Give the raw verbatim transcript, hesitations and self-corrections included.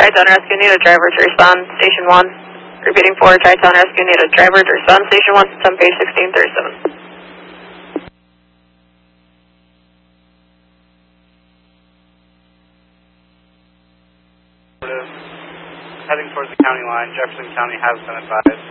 Tri-Town Rescue, need a driver to respond, Station one. Repeating for Tri-Town Rescue, need a driver to respond, Station one, it's on page sixteen thirty-seven. Heading towards the county line, Jefferson County has been advised.